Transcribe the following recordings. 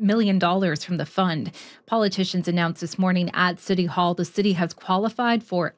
million from the fund. Politicians announced this morning at City Hall the city has qualified for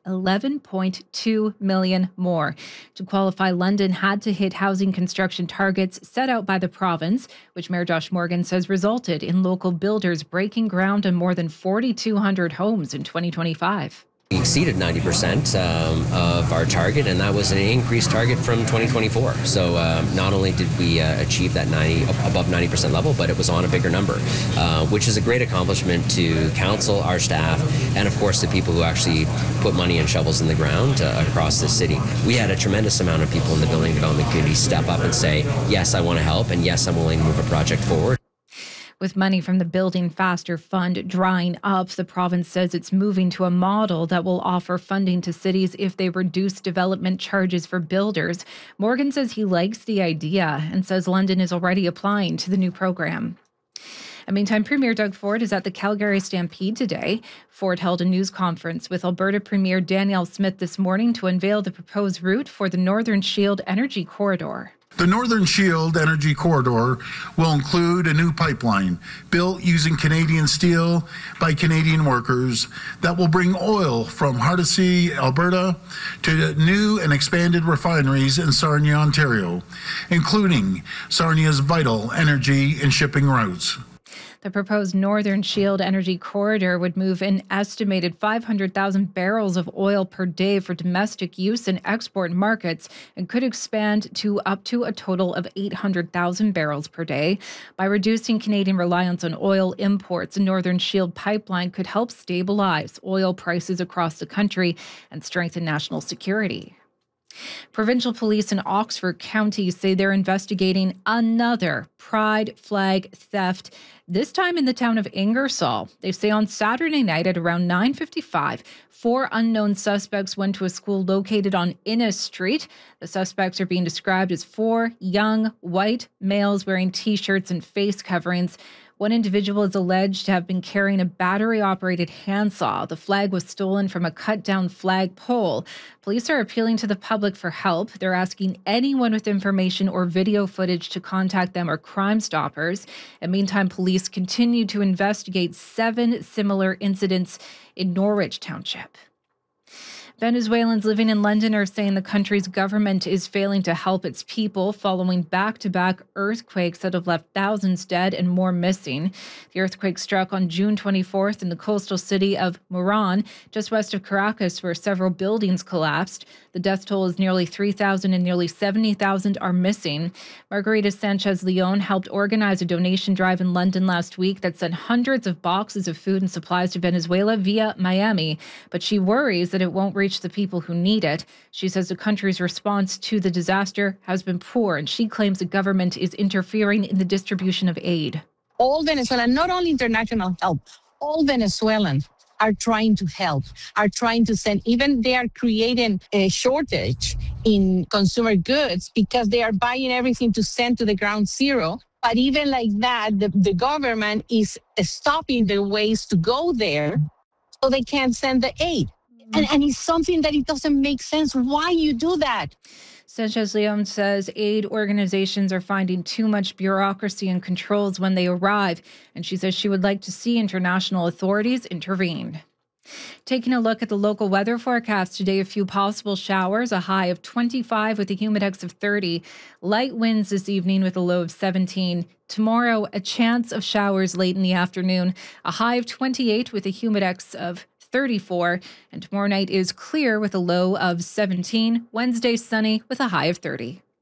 11.2 million more. To qualify, London had to hit housing construction targets set out by the province, which Mayor Josh Morgan says resulted in local builders breaking ground on more than 4,200 homes in 2025. We exceeded 90% of our target, and that was an increased target from 2024. So not only did we achieve that above 90% level, but it was on a bigger number, which is a great accomplishment to council, our staff, and of course the people who actually put money and shovels in the ground across the city. We had a tremendous amount of people in the building development community step up and say, yes, I want to help, and yes, I'm willing to move a project forward. With money from the Building Faster Fund drying up, the province says it's moving to a model that will offer funding to cities if they reduce development charges for builders. Morgan says he likes the idea and says London is already applying to the new program. In the meantime, Premier Doug Ford is at the Calgary Stampede today. Ford held a news conference with Alberta Premier Danielle Smith this morning to unveil the proposed route for the Northern Shield Energy Corridor. The Northern Shield Energy Corridor will include a new pipeline built using Canadian steel by Canadian workers that will bring oil from Hardisty, Alberta, to new and expanded refineries in Sarnia, Ontario, including Sarnia's vital energy and shipping routes. The proposed Northern Shield Energy Corridor would move an estimated 500,000 barrels of oil per day for domestic use and export markets and could expand to up to a total of 800,000 barrels per day. By reducing Canadian reliance on oil imports, the Northern Shield pipeline could help stabilize oil prices across the country and strengthen national security. Provincial police in Oxford County say they're investigating another pride flag theft, this time in the town of Ingersoll. They say on Saturday night at around 9:55, 4 unknown suspects went to a school located on Innes Street. The suspects are being described as 4 young white males wearing T-shirts and face coverings. One individual is alleged to have been carrying a battery-operated handsaw. The flag was stolen from a cut-down flag pole. Police are appealing to the public for help. They're asking anyone with information or video footage to contact them or Crime Stoppers. In the meantime, police continue to investigate 7 similar incidents in Norwich Township. Venezuelans living in London are saying the country's government is failing to help its people following back-to-back earthquakes that have left thousands dead and more missing. The earthquake struck on June 24th in the coastal city of Moran, just west of Caracas, where several buildings collapsed. The death toll is nearly 3,000 and nearly 70,000 are missing. Margarita Sanchez-Leon helped organize a donation drive in London last week that sent hundreds of boxes of food and supplies to Venezuela via Miami, but she worries that it won't reach the people who need it. She says the country's response to the disaster has been poor, and she claims the government is interfering in the distribution of aid. All Venezuelans, not only international help, all Venezuelans are trying to help, are trying to send, even they are creating a shortage in consumer goods because they are buying everything to send to the ground zero. But even like that, the government is stopping the ways to go there so they can't send the aid. And it's something that it doesn't make sense why you do that. Sanchez-Leon says aid organizations are finding too much bureaucracy and controls when they arrive, and she says she would like to see international authorities intervene. Taking a look at the local weather forecast today, a few possible showers, a high of 25 with a humidex of 30. Light winds this evening with a low of 17. Tomorrow, a chance of showers late in the afternoon, a high of 28 with a humidex of 34, and tomorrow night is clear with a low of 17. Wednesday sunny with a high of 30.